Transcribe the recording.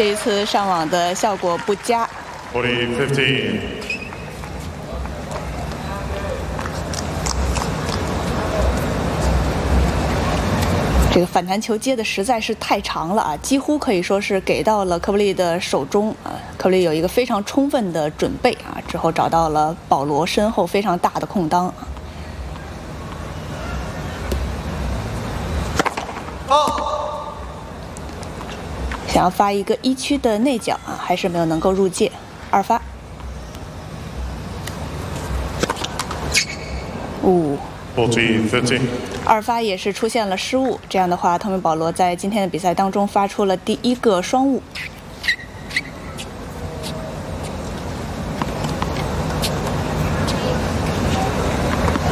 这一次上网的效果不佳。 40-15. 这个反弹球接的实在是太长了啊，几乎可以说是给到了科布利的手中啊。科布利有一个非常充分的准备啊，之后找到了保罗身后非常大的空当。想要发一个1区的内角啊，还是没有能够入界，二发。 40-30. 二发也是出现了失误，这样的话，汤米保罗在今天的比赛当中发出了第1个双误。